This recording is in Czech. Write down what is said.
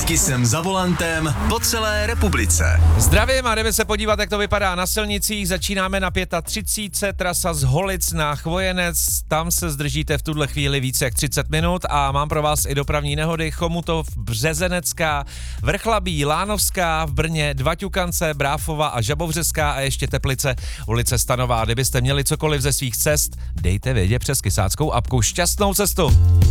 Kisem za volantem po celé republice. Zdravím a jdeme se podívat, jak to vypadá na silnicích. Začínáme na 35. Trasa z Holic na Chvojenec. Tam se zdržíte v tuhle chvíli více jak 30 minut a mám pro vás i dopravní nehody. Chomutov, Březenecká, Vrchlabí, Lánovská, v Brně, Dvaťukance, Bráfova a Žabovřeská a ještě Teplice, ulice Stanová. Kdybyste měli cokoliv ze svých cest, dejte vědět přes kysáckou apku. Šťastnou cestu!